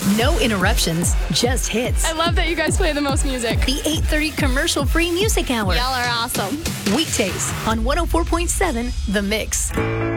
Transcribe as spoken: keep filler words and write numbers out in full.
No interruptions, just hits. I love that you guys play the most music. The eight thirty commercial-free music hour. Y'all are awesome. Weekdays on one oh four point seven The Mix.